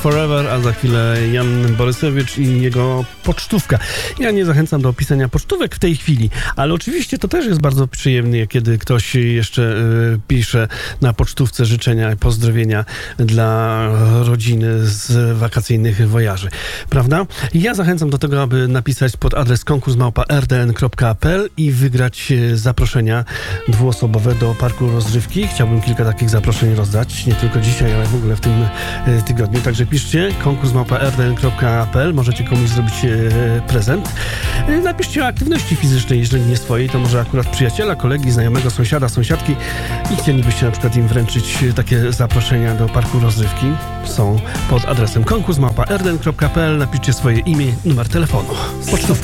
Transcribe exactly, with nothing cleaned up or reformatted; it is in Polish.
Forever, a za chwilę Jan Borysewicz i jego pocztówka. Ja nie zachęcam do pisania pocztówek w tej chwili, ale oczywiście to też jest bardzo przyjemne, kiedy ktoś jeszcze y, pisze na pocztówce życzenia i pozdrowienia dla rodziny z wakacyjnych wojaży. Prawda? Ja zachęcam do tego, aby napisać pod adres konkurs małpa r d n kropka p l i wygrać zaproszenia dwuosobowe do parku rozrywki. Chciałbym kilka takich zaproszeń rozdać, nie tylko dzisiaj, ale w ogóle w tym y, tygodniu. Także piszcie konkurs małpa r d n kropka p l, możecie komuś zrobić e, prezent. E, napiszcie o aktywności fizycznej, jeżeli nie swojej, to może akurat przyjaciela, kolegi, znajomego, sąsiada, sąsiadki i chcielibyście na przykład im wręczyć takie zaproszenia do parku rozrywki. Są pod adresem konkurs małpa r d n kropka p l. Napiszcie swoje imię, numer telefonu. Pocztówka.